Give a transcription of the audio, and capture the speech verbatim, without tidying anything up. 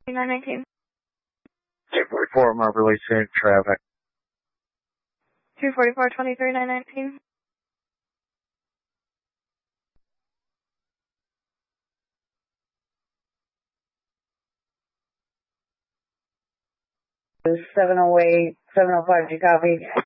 nine nineteen. two forty-four, I'm releasing traffic. two forty-four, twenty-three, nine nineteen. seven oh eight, seven oh five, do you copy?